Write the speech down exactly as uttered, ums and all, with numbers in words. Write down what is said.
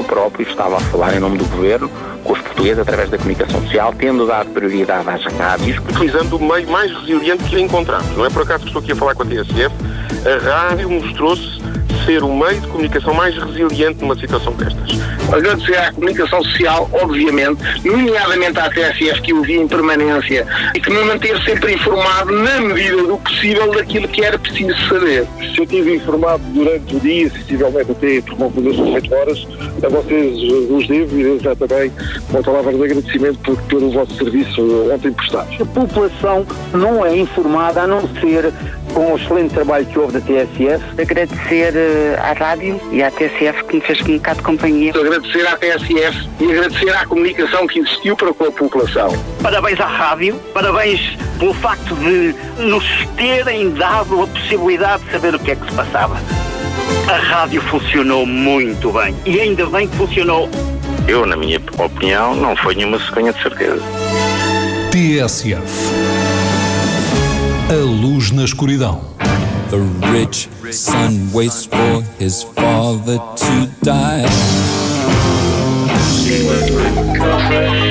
eu próprio estava a falar em nome do Governo com os portugueses através da comunicação social, tendo dado prioridade às rádios. Utilizando o meio mais resiliente que encontramos. Não é por acaso que estou aqui a falar com a T S F. A rádio mostrou-se ser o meio de comunicação mais resiliente numa situação destas. Agradecer à comunicação social, obviamente, nomeadamente à T S F, que eu vi em permanência e que me manteve sempre informado, na medida do possível, daquilo que era preciso saber. Se eu estive informado durante o dia, sensivelmente até por volta das dezoito horas, a vocês os devo e devo já também uma palavra de agradecimento por, pelo vosso serviço ontem prestado. A população não é informada, a não ser com o excelente trabalho que houve da T S F. Agradecer à rádio e à T S F que me fez um bocado de companhia. Agradecer à T S F e agradecer à comunicação que existiu para com a população. Parabéns à rádio, parabéns pelo facto de nos terem dado a possibilidade de saber o que é que se passava. A rádio funcionou muito bem e ainda bem que funcionou. Eu, na minha opinião, não foi nenhuma cegonha de certeza. T S F. A luz na escuridão. The rich son waits for his father to die.